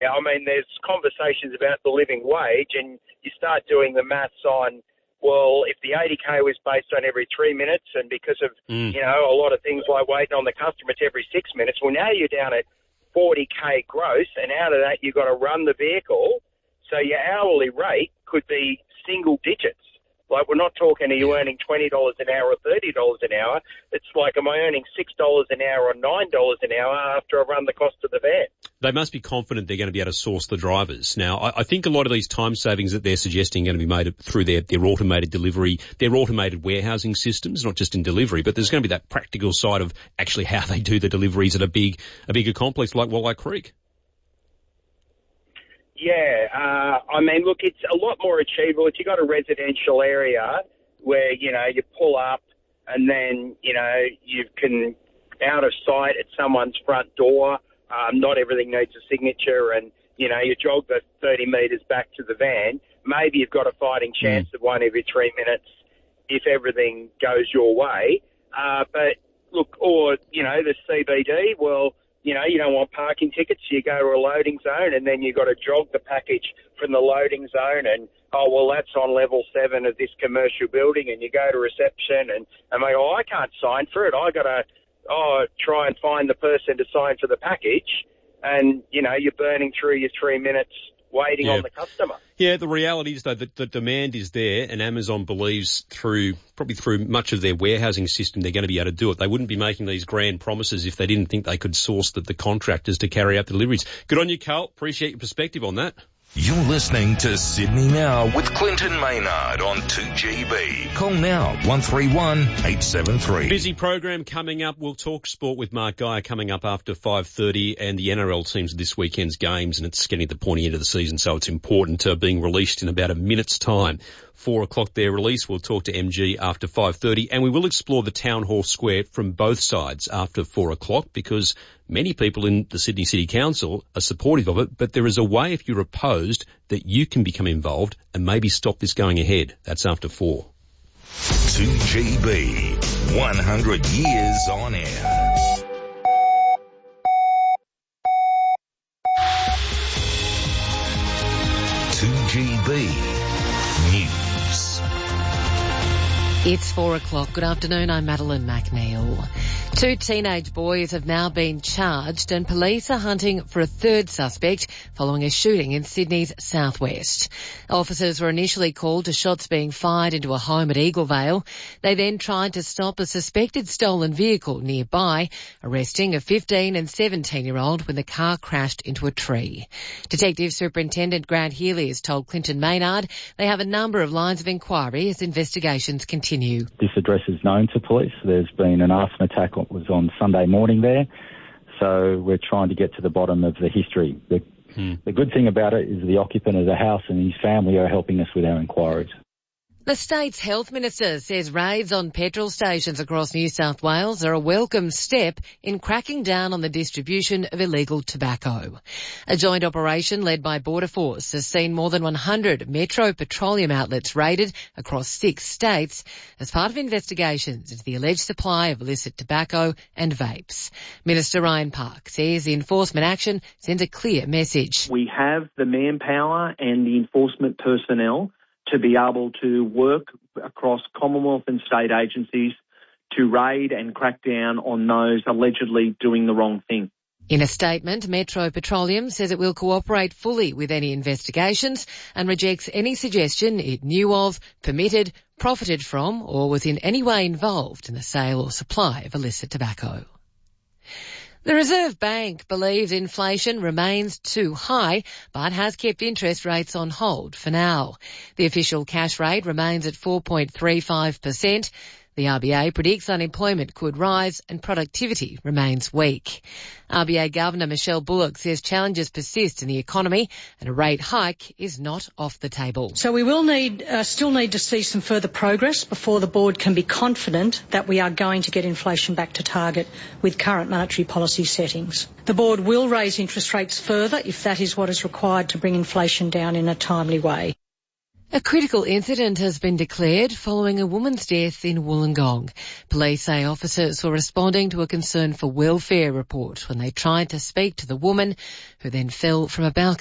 I mean, there's conversations about the living wage, and you start doing the maths on, well, if the 80K was based on every 3 minutes, and because of, a lot of things like waiting on the customer, it's every 6 minutes. Well, now you're down at 40K gross, and out of that, you've got to run the vehicle. So your hourly rate could be single digits. Like, we're not talking, are you earning $20 an hour or $30 an hour? It's like, am I earning $6 an hour or $9 an hour after I've run the cost of the van? They must be confident they're going to be able to source the drivers. Now, I think a lot of these time savings that they're suggesting are going to be made through their automated delivery, their automated warehousing systems, not just in delivery, but there's going to be that practical side of actually how they do the deliveries at a bigger complex like Walleye Creek. Yeah, I mean, look, it's a lot more achievable. If you've got a residential area where, you pull up and then, you can, out of sight at someone's front door, not everything needs a signature, and, you jog the 30 metres back to the van, maybe you've got a fighting chance of one every 3 minutes if everything goes your way. But, look, or, the CBD, well, you don't want parking tickets, you go to a loading zone, and then you've got to jog the package from the loading zone, and, that's on level 7 of this commercial building, and you go to reception, and they go, I can't sign for it. I got to, try and find the person to sign for the package, and, you're burning through your 3 minutes waiting on the customer. Yeah, the reality is, though, that the demand is there, and Amazon believes probably through much of their warehousing system, they're going to be able to do it. They wouldn't be making these grand promises if they didn't think they could source the contractors to carry out the deliveries. Good on you, Carl. Appreciate your perspective on that. You're listening to Sydney Now with Clinton Maynard on 2GB. Call now, 131 873. Busy program coming up. We'll talk sport with Mark Geyer coming up after 5:30, and the NRL teams of this weekend's games, and it's getting to the pointy end of the season, so it's important, being released in about a minute's time. 4 o'clock their release. We'll talk to MG after 5:30, and we will explore the Town Hall Square from both sides after 4 o'clock, because many people in the Sydney City Council are supportive of it, but there is a way, if you're opposed, that you can become involved and maybe stop this going ahead. That's after 4. 2GB, 100 years on air. News. It's 4 o'clock. Good afternoon. I'm Madeline McNeil. 2 teenage boys have now been charged, and police are hunting for a third suspect following a shooting in Sydney's southwest. Officers were initially called to shots being fired into a home at Eaglevale. They then tried to stop a suspected stolen vehicle nearby, arresting a 15 and 17-year-old when the car crashed into a tree. Detective Superintendent Grant Healy has told Clinton Maynard they have a number of lines of inquiry as investigations continue. This address is known to police. There's been an arson attack was on Sunday morning there, so we're trying to get to the bottom of the history. The good thing about it is the occupant of the house and his family are helping us with our inquiries. The state's health minister says raids on petrol stations across New South Wales are a welcome step in cracking down on the distribution of illegal tobacco. A joint operation led by Border Force has seen more than 100 Metro Petroleum outlets raided across 6 states as part of investigations into the alleged supply of illicit tobacco and vapes. Minister Ryan Park says the enforcement action sends a clear message. We have the manpower and the enforcement personnel to be able to work across Commonwealth and state agencies to raid and crack down on those allegedly doing the wrong thing. In a statement, Metro Petroleum says it will cooperate fully with any investigations and rejects any suggestion it knew of, permitted, profited from, or was in any way involved in the sale or supply of illicit tobacco. The Reserve Bank believes inflation remains too high, but has kept interest rates on hold for now. The official cash rate remains at 4.35%. The RBA predicts unemployment could rise and productivity remains weak. RBA Governor Michelle Bullock says challenges persist in the economy and a rate hike is not off the table. So we will still need to see some further progress before the board can be confident that we are going to get inflation back to target with current monetary policy settings. The board will raise interest rates further if that is what is required to bring inflation down in a timely way. A critical incident has been declared following a woman's death in Wollongong. Police say officers were responding to a concern for welfare report when they tried to speak to the woman, who then fell from a balcony